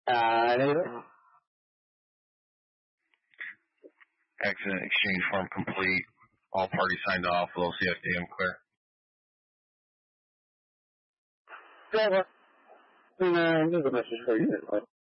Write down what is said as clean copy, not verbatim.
Negative. Accident exchange form complete. All parties signed off. We'll see FDM clear. There's a message for you.